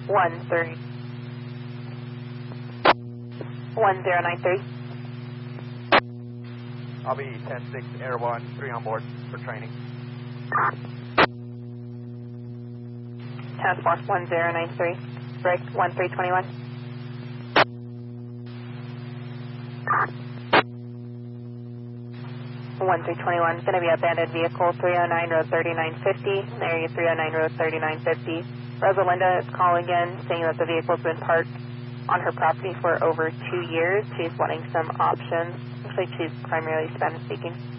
1093. I'll be 10-6 Air 1, 3 on board for training. Task Force 1093, break 1321. Going to be abandoned vehicle 309 road 3950, area 309 road 3950. Rosalinda is calling in saying that the vehicle's been parked on her property for over 2 years. She's wanting some options. Actually, she's primarily Spanish speaking.